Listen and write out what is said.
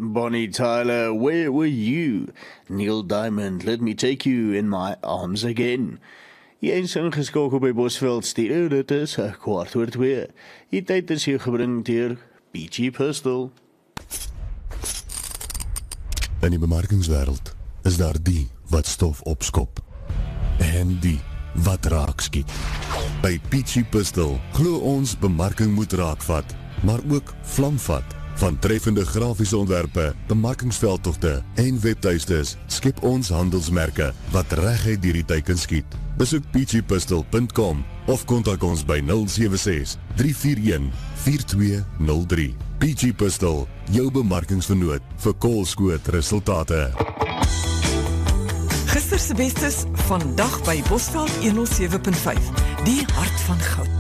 Bonnie Tyler, where were you? Neil Diamond, let me take you in my arms again. Jy is ingeskakel by Bosveld Stereo, dit is 1:15. Die tyd is hier gebring deur PG Pistol. In die bemarkingswêreld is daar die wat stof opskop en die wat raak skiet. By PG Pistol glo ons bemarking moet raakvat, maar ook vlamvat. Van treffende grafiese ontwerpe, bemarkingsveldtogte en webtuistes skep ons handelsmerke wat reguit deur die teiken skiet. Besoek pgpistol.com of kontak ons by 076 341 4203. PG Pistol, jou bemarkingsvernoot vir koolskoot resultate. Gister se bestes vandag by Bosveld 107.5, die hart van goud.